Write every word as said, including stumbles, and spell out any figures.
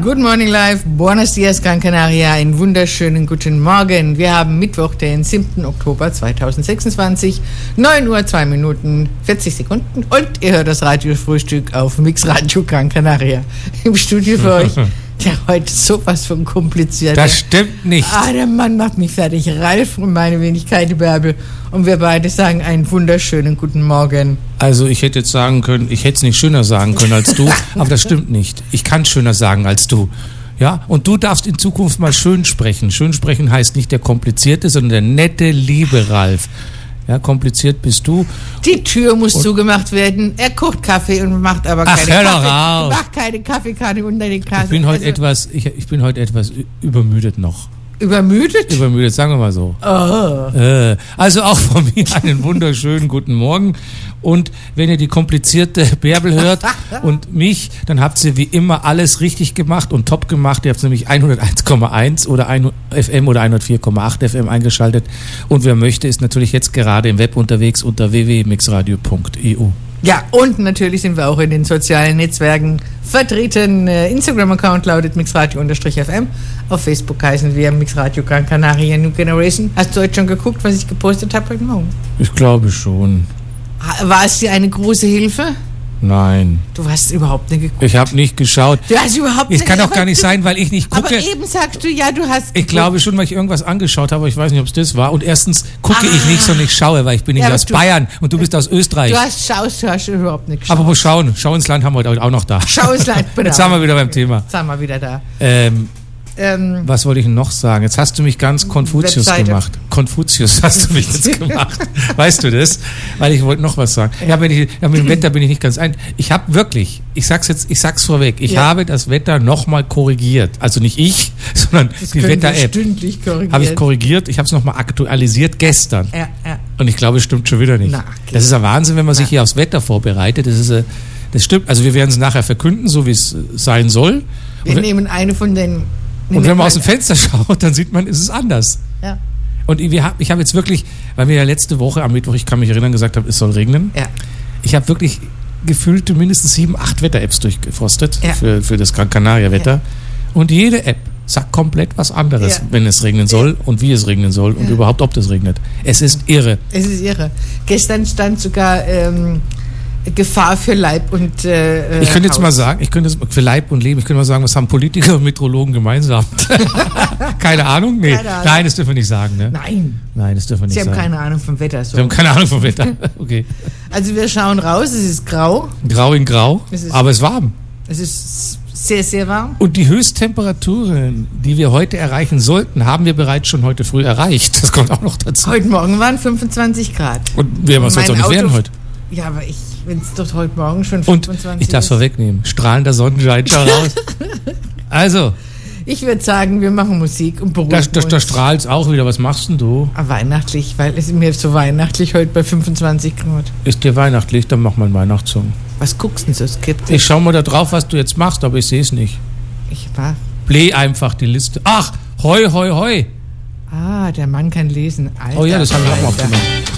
Good Morning Live, Buenos Dias, Gran Canaria, einen wunderschönen guten Morgen. Wir haben Mittwoch, den siebten Oktober zweitausendsechsundzwanzig, neun Uhr, zwei Minuten, vierzig Sekunden und ihr hört das Radiofrühstück auf Mix Radio Gran Canaria. Im Studio für euch, der heute sowas von kompliziert. Das stimmt nicht. Ah, der Mann macht mich fertig. Ralf und meine Wenigkeit Bärbel. Und wir beide sagen einen wunderschönen guten Morgen. Also ich hätte jetzt sagen können, ich hätte es nicht schöner sagen können als du, aber das stimmt nicht. Ich kann schöner sagen als du. Ja, und du darfst in Zukunft mal schön sprechen. Schön sprechen heißt nicht der komplizierte, sondern der nette, liebe Ralf. Ja, kompliziert bist du. Die Tür muss und zugemacht werden. Er kocht Kaffee und macht aber Ach, keine hör doch Kaffee. auf. Macht keine Kaffeekanne unter den Kaffee. Ich bin heute also, etwas, ich, ich bin heute etwas übermüdet noch. Übermüdet? Übermüdet, sagen wir mal so. Oh. Äh, also auch von mir einen wunderschönen guten Morgen. Und wenn ihr die komplizierte Bärbel hört und mich, dann habt ihr wie immer alles richtig gemacht und top gemacht. Ihr habt nämlich hunderteins Komma eins oder F M oder hundertvier Komma acht F M eingeschaltet. Und wer möchte, ist natürlich jetzt gerade im Web unterwegs unter w w w punkt mixradio punkt e u. Ja, und natürlich sind wir auch in den sozialen Netzwerken vertreten. Instagram-Account lautet mixradio-f m. Auf Facebook heißen wir Mixradio Gran Canaria New Generation. Hast du heute schon geguckt, was ich gepostet habe heute Morgen? Ich glaube schon. War es dir eine große Hilfe? Nein. Du hast überhaupt nicht geguckt. Ich habe nicht geschaut. Du hast überhaupt nicht. Es kann doch gar nicht sein, weil ich nicht gucke. Aber eben sagst du, ja, du hast geguckt. Ich glaube schon, weil ich irgendwas angeschaut habe, aber ich weiß nicht, ob es das war. Und erstens gucke ah. ich nicht, sondern ich schaue, weil ich bin ja, aus du, Bayern und du bist aus Österreich. Du hast schaust, du hast überhaupt nicht geschaut. Aber wo schauen? Schau ins Land haben wir heute auch noch da. Schau ins Land, bitte. Jetzt sind wir wieder beim Thema. Jetzt sind wir wieder da. Ähm, Ähm, Was wollte ich noch sagen? Jetzt hast du mich ganz Konfuzius Webseite. gemacht. Konfuzius hast du mich jetzt gemacht. Weißt du das? Weil ich wollte noch was sagen. Ja, wenn ich, ja, mit dem Wetter bin ich nicht ganz ein. Ich habe wirklich, ich sag's jetzt, ich sag's vorweg, ich ja. habe das Wetter nochmal korrigiert. Also nicht ich, sondern das die Wetter-App. Habe ich korrigiert. Ich habe es nochmal aktualisiert gestern. Ja, ja. Und ich glaube, es stimmt schon wieder nicht. Na, okay. Das ist ein Wahnsinn, wenn man sich hier aufs Wetter vorbereitet. Das ist, das stimmt. Also wir werden es nachher verkünden, so wie es sein soll. Wir Und nehmen eine von den Und wenn man aus dem Fenster schaut, dann sieht man, es ist anders. Ja. Und ich habe hab jetzt wirklich, weil wir ja letzte Woche am Mittwoch, ich kann mich erinnern, gesagt haben, es soll regnen. Ja. Ich habe wirklich gefühlte mindestens sieben, acht Wetter-Apps durchgeforstet ja. für, für das Gran Canaria-Wetter. Ja. Und jede App sagt komplett was anderes, ja. wenn es regnen soll ja. und wie es regnen soll und ja. überhaupt, ob das regnet. Es ist irre. Es ist irre. Gestern stand sogar Ähm Gefahr für Leib und äh, Ich könnte jetzt Haus. mal sagen, ich könnte für Leib und Leben, ich könnte mal sagen, was haben Politiker und Meteorologen gemeinsam? Keine Ahnung? Nee. Keine Ahnung. Nein, das dürfen wir nicht sagen, ne? Nein. Nein, das dürfen wir nicht Sie sagen. Sie haben keine Ahnung vom Wetter. So. Sie haben keine Ahnung vom Wetter. Okay. Also wir schauen raus, es ist grau. Grau in grau, es aber es ist warm. Es ist sehr, sehr warm. Und die Höchsttemperaturen, die wir heute erreichen sollten, haben wir bereits schon heute früh erreicht. Das kommt auch noch dazu. Heute Morgen waren fünfundzwanzig Grad. Und wir soll es auch nicht Auto werden heute. Ja, aber ich, wenn es doch heute Morgen schon fünfundzwanzig Und ich darf es vorwegnehmen, strahlender Sonnenschein schon raus. Also. Ich würde sagen, wir machen Musik und beruhigen da, da, da strahlt es auch wieder. Was machst denn du? Ah, weihnachtlich, weil es ist mir so weihnachtlich heute bei fünfundzwanzig Grad. Ist dir weihnachtlich? Dann mach mal einen Weihnachtssong. Was guckst du denn so skeptisch? Ich schau mal da drauf, was du jetzt machst, aber ich sehe es nicht. Ich war. Play einfach die Liste. Ach, hoi, hoi, hoi. Ah, der Mann kann lesen. Alter, oh ja, das haben wir auch mal aufgenommen.